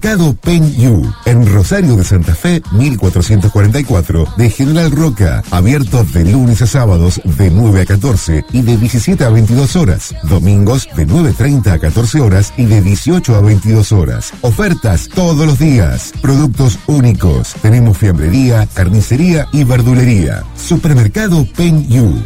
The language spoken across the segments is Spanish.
Supermercado Pen Yu, en Rosario de Santa Fe, 1444, de General Roca, abierto de lunes a sábados de 9 a 14 y de 17 a 22 horas, domingos de 9:30 a 14 horas y de 18 a 22 horas. Ofertas todos los días, productos únicos. Tenemos fiambrería, carnicería y verdulería. Supermercado Pen Yu.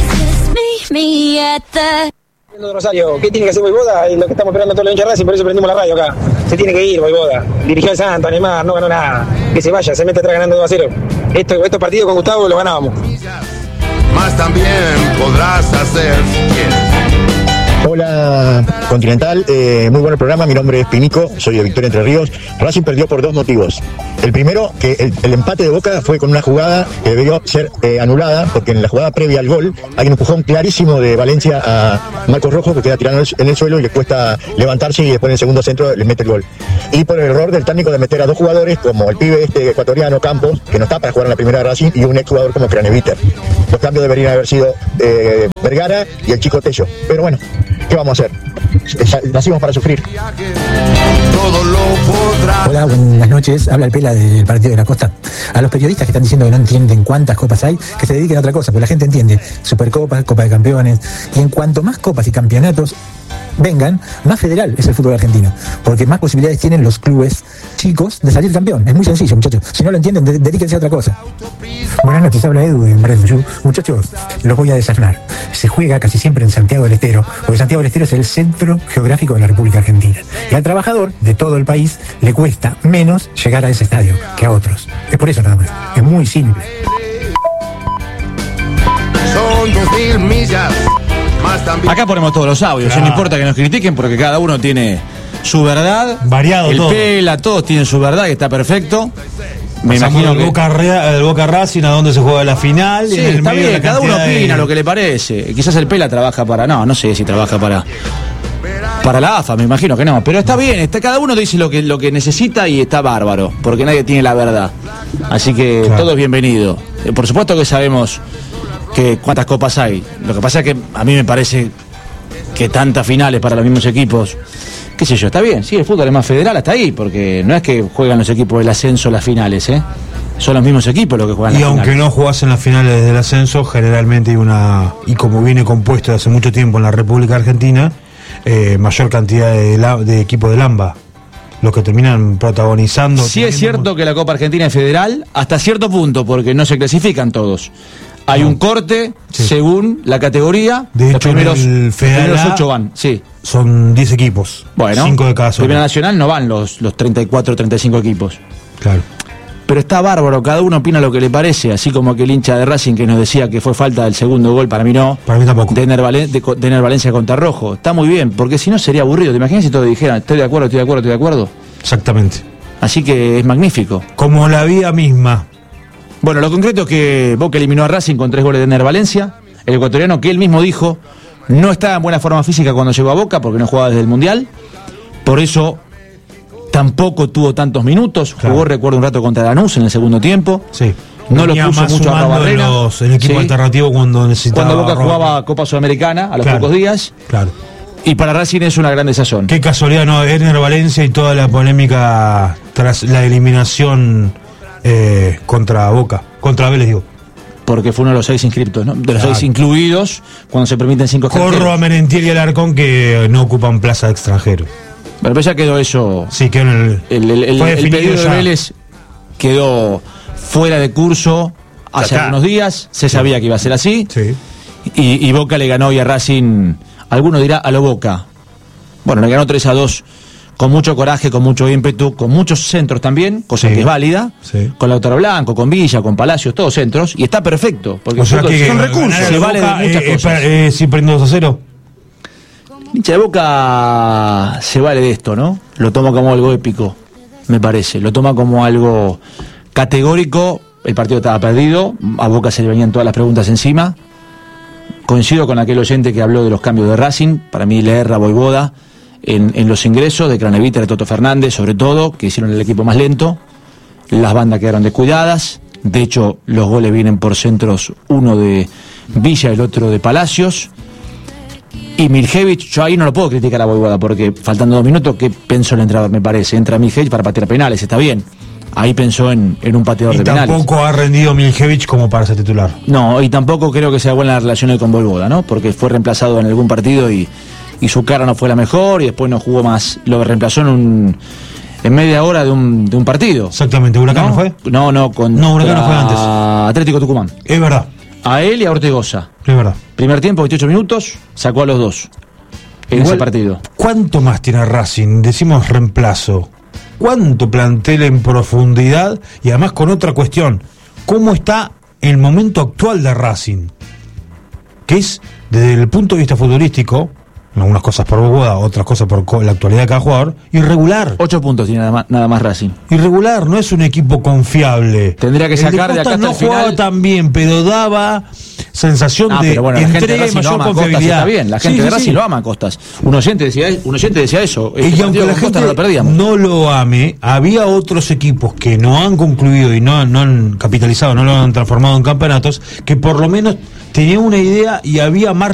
Rosario, ¿qué tiene que hacer Voivoda? Es lo que estamos esperando todos los hinchas de Racing, por eso prendimos la radio acá. Se tiene que ir Voivoda. Dirigió al Santo, Neymar, no ganó nada. Que se vaya, se mete atrás ganando 2-0. Estos partidos con Gustavo los ganábamos. Más también podrás hacer si quieres. Hola Continental, muy buen programa, mi nombre es Pinico, soy de Victoria Entre Ríos. Racing perdió por dos motivos. El primero, que el empate de Boca fue con una jugada que debió ser anulada, porque en la jugada previa al gol hay un empujón clarísimo de Valencia a Marcos Rojo, que queda tirado en el suelo y le cuesta levantarse, y después en el segundo centro les mete el gol. Y por el error del técnico de meter a dos jugadores, como el pibe ecuatoriano Campos, que no está para jugar en la primera de Racing, y un exjugador como Craneviter. Los cambios deberían haber sido Vergara y el chico Tello. Pero bueno, ¿qué vamos a hacer? Nacimos para sufrir. Hola, buenas noches. Habla el Pela del Partido de la Costa. A los periodistas que están diciendo que no entienden cuántas copas hay, que se dediquen a otra cosa, porque la gente entiende Supercopas, Copa de Campeones, y en cuanto más copas y campeonatos vengan, más federal es el fútbol argentino, porque más posibilidades tienen los clubes chicos de salir campeón. Es muy sencillo, muchachos. Si no lo entienden, dedíquense a otra cosa. Buenas noches, habla Edu de Marengo. Muchachos, los voy a desayunar. Se juega casi siempre en Santiago del Estero, porque Santiago del Estero es el centro geográfico de la República Argentina. Y al trabajador de todo el país le cuesta menos llegar a ese estadio que a otros. Es por eso nada más. Es muy simple. Son 2000 millas. Acá ponemos todos los audios, no importa que nos critiquen, porque cada uno tiene su verdad. Variado el todo. Pela, todos tienen su verdad y está perfecto. Me Pasamos imagino el Boca Racing, a donde se juega la final. Sí, y en el está medio bien, cada uno opina lo que le parece. Quizás el Pela trabaja para... No sé si trabaja para la AFA, me imagino que no. Pero está bien, cada uno dice lo que necesita y está bárbaro, porque nadie tiene la verdad. Así que todo es bienvenido. Por supuesto que sabemos que cuántas copas hay. Lo que pasa es que a mí me parece que tantas finales para los mismos equipos, qué sé yo, está bien, sí, el fútbol es más federal hasta ahí, porque no es que juegan los equipos del ascenso las finales, son los mismos equipos los que juegan las finales. Y aunque no jugás en las finales del ascenso, generalmente hay y como viene compuesto hace mucho tiempo en la República Argentina, mayor cantidad de equipos del AMBA, los que terminan protagonizando. Sí, es cierto que la Copa Argentina es federal hasta cierto punto, porque no se clasifican todos. Hay un corte según la categoría. De hecho, los el primeros 8 van, sí. Son 10 equipos. Bueno, 5 de cada zona. Primera Nacional no van los 34, 35 equipos. Claro. Pero está bárbaro, cada uno opina lo que le parece, así como que el hincha de Racing que nos decía que fue falta del segundo gol, para mí no. Para mí tampoco. De Ener Valencia contra Rojo. Está muy bien, porque si no sería aburrido. ¿Te imaginas si todos dijeran, estoy de acuerdo, estoy de acuerdo, estoy de acuerdo? Exactamente. Así que es magnífico. Como la vida misma. Bueno, lo concreto es que Boca eliminó a Racing con 3 goles de Ener Valencia, el ecuatoriano que él mismo dijo no estaba en buena forma física cuando llegó a Boca porque no jugaba desde el Mundial, por eso tampoco tuvo tantos minutos, jugó recuerdo un rato contra Lanús en el segundo tiempo, no lo puso mucho a Barrera. El equipo alternativo cuando necesitaba. Cuando Boca jugaba Copa Sudamericana a los pocos días. Claro. Y para Racing es una gran desazón. Qué casualidad, ¿no? Ener Valencia y toda la polémica tras la eliminación contra Boca, contra Vélez, digo. Porque fue uno de los 6 inscriptos, ¿no? De los 6 incluidos, cuando se permiten 5 extranjeros. Corro a Merentiel y Alarcón, que no ocupan plaza de extranjero. Pero ya quedó eso. Sí, quedó en el pedido de Vélez quedó fuera de curso hace algunos días. Se sabía que iba a ser así. Sí. Y Boca le ganó hoy a Racing. Alguno dirá a lo Boca. Bueno, le ganó 3-2 con mucho coraje, con mucho ímpetu, con muchos centros también, cosa que es válida. Sí. Con Lautaro Blanco, con Villa, con Palacios, todos centros. Y está perfecto, porque son recursos. Se vale de muchas cosas. ¿Sí prende 2-0? El hincha de Boca se vale de esto, ¿no? Lo toma como algo épico, me parece. Lo toma como algo categórico. El partido estaba perdido. A Boca se le venían todas las preguntas encima. Coincido con aquel oyente que habló de los cambios de Racing. Para mí le erra Voivoda en los ingresos de Craneviter, de Toto Fernández, sobre todo, que hicieron el equipo más lento. Las bandas quedaron descuidadas. De hecho, los goles vienen por centros, uno de Villa, el otro de Palacios. Y Miljevic, yo ahí no lo puedo criticar a Boivoda, porque faltando 2 minutos, ¿qué pensó el entrenador? Me parece, entra Miljevic para patear penales, está bien. Ahí pensó en un pateador de penales. Y tampoco ha rendido Miljevic como para ser titular. No, y tampoco creo que sea buena la relación con Boivoda, ¿no? Porque fue reemplazado en algún partido y su cara no fue la mejor y después no jugó más. Lo reemplazó en media hora de un partido. Exactamente, ¿Huracán no fue? No, Huracán no fue antes. Atlético Tucumán. Es verdad. A él y a Ortegoza. Es verdad. Primer tiempo, 28 minutos, sacó a los dos en ese partido. ¿Cuánto más tiene Racing? Decimos reemplazo. ¿Cuánto plantel en profundidad? Y además con otra cuestión. ¿Cómo está el momento actual de Racing? Que es, desde el punto de vista futbolístico, algunas cosas por Boivoda, otras cosas por la actualidad de cada jugador, irregular. 8 puntos tiene nada más Racing. Irregular, no es un equipo confiable. Tendría que sacar de acá hasta no el final. Jugaba tan bien, pero daba sensación de pero bueno, entrega y mayor confiabilidad. Está bien, la gente de Racing lo ama a Costas. Un oyente decía eso. Y aunque la gente no lo perdíamos. No lo ame, había otros equipos que no han concluido y no han capitalizado, no lo han transformado en campeonatos, que por lo menos tenían una idea y había más